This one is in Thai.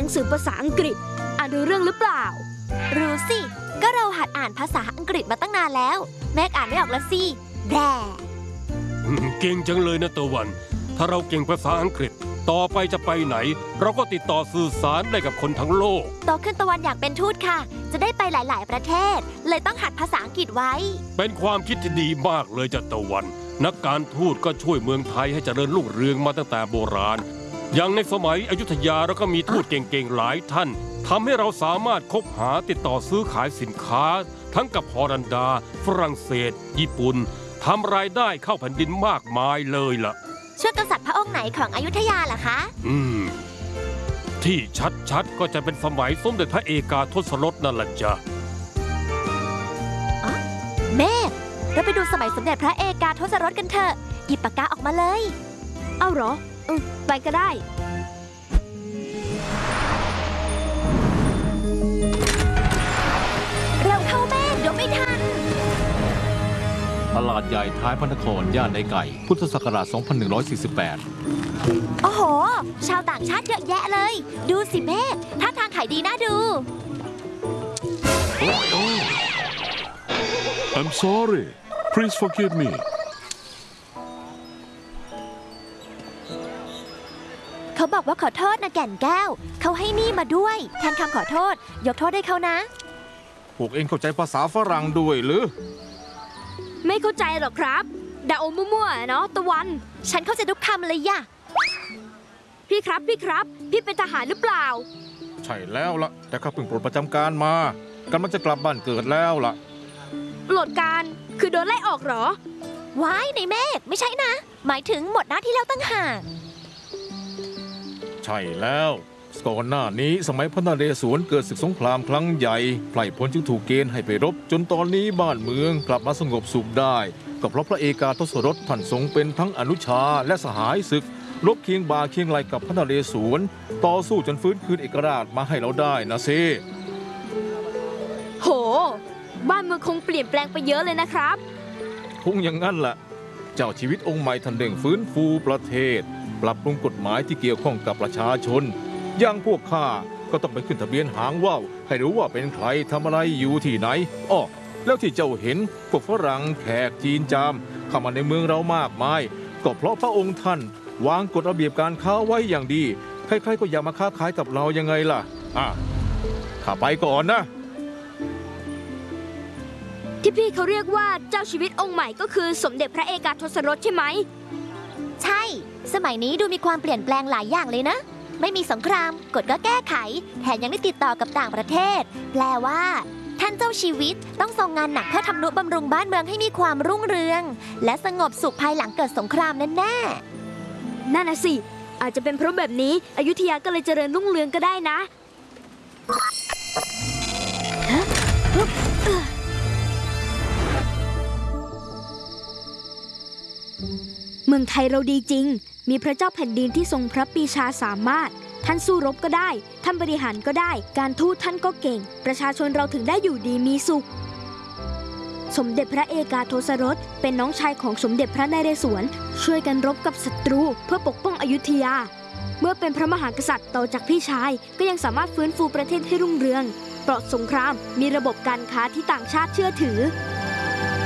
งสือภาษาอังกฤษอ่านรู้เรื่องหรือเปล่ารู้สิก็เราหัดอ่านภาษาอังกฤษมาตั้งนานแล้วแม่อ่านไม่ออกแล้วสิแบเก่งจังเลยนะตะวันถ้าเราเก่งภาษาอังกฤษต่อไปจะไปไหนเราก็ติดต่อสื่อสารได้กับคนทั้งโลกโตขึ้นตะวันอยากเป็นทูตค่ะจะได้ไปหลายๆประเทศเลยต้องหัดภาษาอังกฤษไว้เป็นความคิดที่ดีมากเลยจ้ะตะวันนักการทูตก็ช่วยเมืองไทยให้เจริญรุ่งเรืองมาตั้งแต่โบราณอย่างในสมัยอยุธยาเราก็มีทูตเก่งๆหลายท่านทำให้เราสามารถคบหาติดต่อซื้อขายสินค้าทั้งกับฮอลันดาฝรั่งเศสญี่ปุ่นทำรายได้เข้าแผ่นดินมากมายเลยล่ะช่วยกษัตริย์พระองค์ไหนของอยุธยาล่ะคะที่ชัดๆก็จะเป็นสมัยสมเด็จพระเอกาทศรสนั่นแหละจ้ะแม่เราไปดูสมัยสมเด็จพระเอกาทศรสกันเถอะหยิบปากกาออกมาเลยเอาเหรอไปก็ได้เร็วเข้าแม่เดี๋ยวไม่ทันตลาดใหญ่ท้ายพระนครย่านในไก่พุทธศักราช 2148 โอ้โหชาวต่างชาติเยอะแยะเลยดูสิแม่ท่าทางขายดีน่าดู I'm sorry please forgive me เขาบอกว่าขอโทษนะแก่นแก้วเขาให้นี่มาด้วยแทนคำขอโทษยกโทษให้เขานะพวกเองเข้าใจภาษาฝรั่งด้วยหรือไม่เข้าใจหรอกครับด่าโอมั่วๆเนาะตะวันฉันเข้าใจทุกคำเลยย่ะพี่ครับพี่เป็นทหารหรือเปล่าใช่แล้วล่ะแต่ข้าเพิ่งปลดประจำการมากำลังจะกลับบ้านเกิดแล้วล่ะปลดการคือโดนไล่ออกเหรอว้ายในเมฆไม่ใช่นะหมายถึงหมดหน้าที่แล้วตั้งหากใช่แล้วก่อนหน้านี้สมัยพระนเรศวรเกิดศึกสงครามครั้งใหญ่ไพร่พลจึงถูกเกณฑ์ให้ไปรบจนตอนนี้บ้านเมืองกลับมาสงบสุขได้ก็เพราะพระเอกาทศรสท่านทรงเป็นทั้งอนุชาและสหายศึกรบเคียงบ่าเคียงไหลกับพระนเรศวรต่อสู้จนฟื้นคืนเอกราชมาให้เราได้นะซิโหบ้านเมืองคงเปลี่ยนแปลงไปเยอะเลยนะครับคงอย่างนั้นแหละเจ้าชีวิตองค์ใหม่ท่านเร่งฟื้นฟูประเทศปรับปรุงกฎหมายที่เกี่ยวข้องกับประชาชนอย่างพวกข้าก็ต้องไปขึ้นทะเบียนหางว่าวให้รู้ว่าเป็นใครทำอะไรอยู่ที่ไหนอ้อแล้วที่เจ้าเห็นพวกฝรั่งแขกจีนจามเข้ามาในเมืองเรามากมายก็เพราะพระองค์ท่านวางกฎระเบียบการค้าไว้อย่างดีใครๆก็อยากมาค้าขายกับเรายังไงล่ะข้าไปก่อนนะที่พี่เขาเรียกว่าเจ้าชีวิตองค์ใหม่ก็คือสมเด็จพระเอกาทศรสใช่ไหมใช่สมัยนี้ดูมีความเปลี่ยนแปลงหลายอย่างเลยนะไม่มีสงครามกฎก็แก้ไขแถมยังได้ติดต่อกับต่างประเทศแปลว่าท่านเจ้าชีวิตต้องทรงงานหนักเพื่อทำนุบำรุงบ้านเมืองให้มีความรุ่งเรืองและสงบสุขภายหลังเกิดสงครามแน่ๆนั่นน่ะสิอาจจะเป็นเพราะแบบนี้อยุธยาก็เลยเจริญรุ่งเรืองก็ได้นะเมืองไทยเราดีจริงมีพระเจ้าแผ่นดินที่ทรงพระปรีชาสามารถท่านสู้รบก็ได้ท่านบริหารก็ได้การทูตท่านก็เก่งประชาชนเราถึงได้อยู่ดีมีสุขสมเด็จพระเอกาทศรสเป็นน้องชายของสมเด็จพระนเรศวรช่วยกันรบกับศัตรูเพื่อปกป้องอยุธยาเมื่อเป็นพระมหากษัตริย์ต่อจากพี่ชายก็ยังสามารถฟื้นฟูประเทศให้รุ่งเรืองปลอดสงครามมีระบบการค้าที่ต่างชาติเชื่อถือ